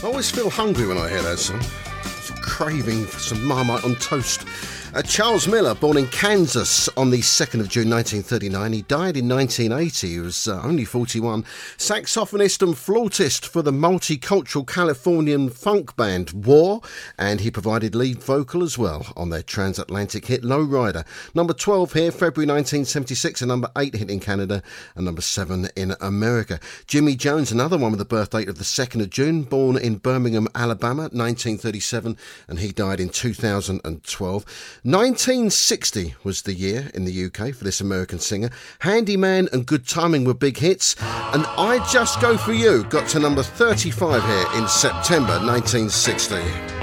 always feel hungry when I hear that song. Just craving for some Marmite on toast. Charles Miller, born in Kansas on the 2nd of June 1939. He died in 1980. He was only 41. Saxophonist and flautist for the multicultural Californian funk band War, and he provided lead vocal as well on their transatlantic hit Lowrider. Number 12 here, February 1976, and number 8 hit in Canada, and number 7 in America. Jimmy Jones, another one with the birth date of the 2nd of June, born in Birmingham, Alabama, 1937, and he died in 2012. 1960 was the year in the UK for this American singer. Handyman and Good Timing were big hits, and I Just Go For You got to number 35 here in September 1960.